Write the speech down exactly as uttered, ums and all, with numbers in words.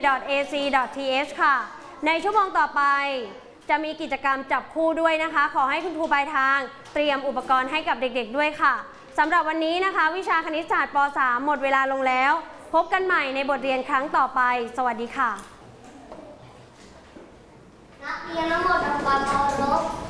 เอ ซี ดอท ที เอช ค่ะในชั่วโมงต่อไปจะมีกิจกรรมจับคู่ด้วยนะคะขอให้คุณครูปลายทางเตรียมอุปกรณ์ให้กับเด็กๆด้วยค่ะสำหรับวันนี้นะคะวิชาคณิตศาสตร์ป .สาม หมดเวลาลงแล้วพบกันใหม่ในบทเรียนครั้งต่อไปสวัสดีค่ะนักเรียนทั้งหมดทำความเคารพ